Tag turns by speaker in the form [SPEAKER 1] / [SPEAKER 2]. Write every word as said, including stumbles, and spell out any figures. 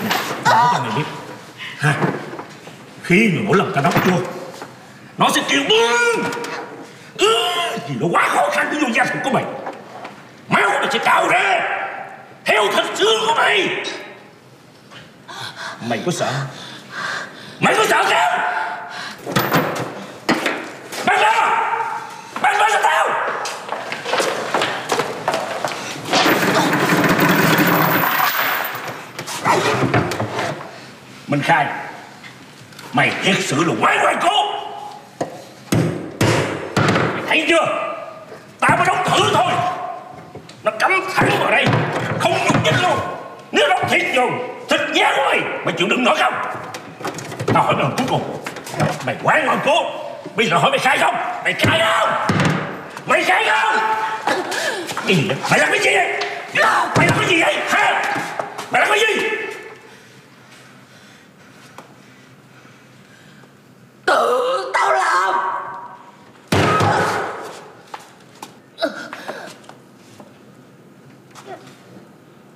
[SPEAKER 1] Nói cho mày biết ha, khi mà mỗi lần tao nấu chua, nó sẽ kêu bưng ừ, vì nó quá khó khăn với vô gia thịt của mày. Máu nó sẽ trào ra theo thịt xương của mày. Mày có sợ? Mày có sợ không? Bắn ra! Bắn ra cho tao! Minh Khai, mày thiệt sự là quái quái cố. Mày thấy chưa? Tao mới đóng thử thôi. Nó cắm thẳng vào đây, không nhúc nhích luôn. Nếu đóng thiệt vô thịt da của mày, mày chịu đựng nổi không? Tao hỏi mày lần cuối cùng, mày quái ngoan cố. Bây giờ hỏi mày khai không? Mày khai không? Mày khai không? Cái gì vậy? Mày làm cái gì vậy? Mày làm cái gì vậy? Hả? Mày làm cái gì?